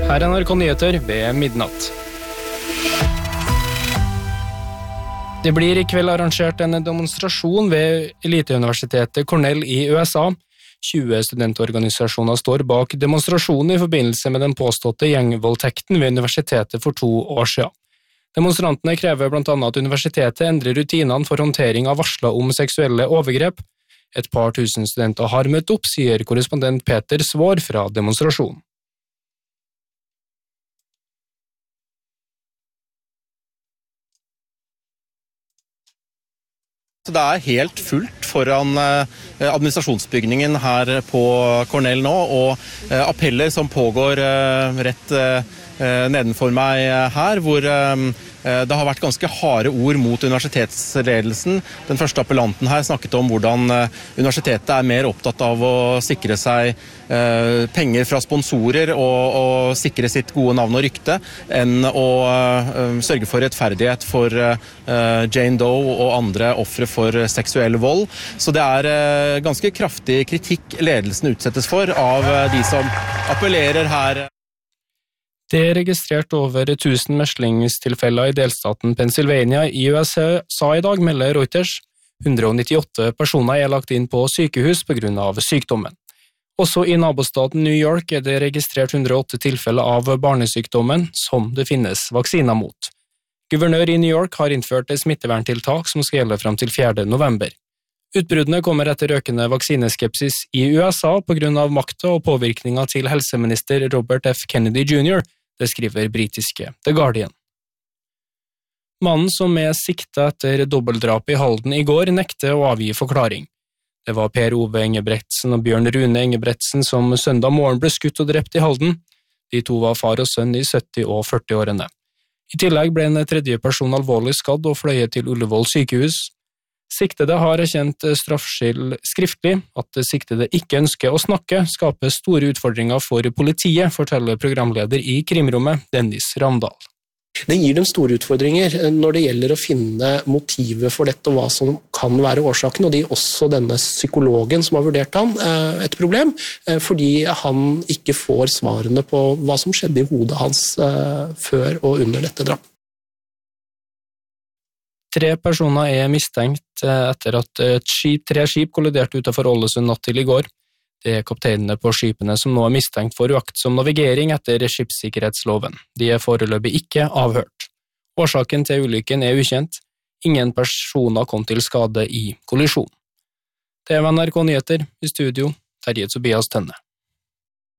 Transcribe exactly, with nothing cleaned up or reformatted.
Her er N R K Nyheter ved midnatt. Det blir I kveld arrangert en demonstrasjon ved eliteuniversitetet Cornell I U S A. tjue studentorganisasjoner står bak demonstrasjonen I forbindelse med den påståtte gjengvoldtekten ved universitetet for to år siden. Demonstrantene krever blant annet at universitetet endrer rutinene for håndtering av varsler om seksuelle overgrep. Et par tusen studenter har møtt opp, sier korrespondent Peter Svår fra demonstrasjonen. Det er helt fullt foran administrasjonsbygningen her på Cornell nå, og appeller som pågår rett nedenfor meg her, hvor det har vært ganske harde ord mot universitetsledelsen. Den første appellanten her snakket om hvordan universitetet er mer opptatt av å sikre seg penger fra sponsorer og, og sikre sitt gode navn og rykte, enn å sørge for rettferdighet for Jane Doe og andre ofre for seksuell vold. Så det er ganske kraftig kritikk ledelsen utsettes for av de som appellerer her. Det er registrert over tusen meslingstilfeller I delstaten Pennsylvania I U S A I dag, melder Reuters. hundre nittiåtte personer er lagt inn på sykehus på grunn av sykdommen. Også I nabostaten New York er det registrert hundre og åtte tilfeller av barnesykdommen som det finnes vaksiner mot. Guvernør I New York har innført et smitteverntiltak som skal gjelde frem til fjerde november. Utbruddene kommer etter økende vaksineskepsis I U S A på grunn av makta og påvirkninga til helseminister Robert F. Kennedy junior, det skriver britiske The Guardian. Mannen som er siktet etter dobbeltdrap I Halden I går nekter å avgi forklaring. Det var Per Ove Engebretsen og Bjørn Rune Engebretsen som søndag morgen ble skutt og drept I Halden. De to var far og sønn I sytti- og førti-årene. I tillegg ble en tredje person alvorlig skadd og fløyet til Ullevål sykehus. Siktede har erkjent straffskyld skriftlig. At siktede ikke ønsker å snakke, skaper store utfordringer for politiet, forteller programleder I Krimrommet, Dennis Ramdal. Det gir dem store utfordringer når det gjelder å finne motivet for dette og hva som kan være årsaken, og det gir også denne psykologen som har vurdert han et problem, fordi han ikke får svarene på hva som skjedde I hodet hans før og under dette drap. Tre personer er mistenkt etter at et skip, tre skip kolliderte utenfor Ålesund natt til I går. Det er kapteinene på skipene som nå er mistenkt for uaktsom navigering etter skipssikkerhetsloven. De er foreløpig ikke avhørt. Årsaken til ulykken er ukjent. Ingen personer kom til skade I kollisjon. Det er N R K Nyheter I studio, Terje Tobias Tønne.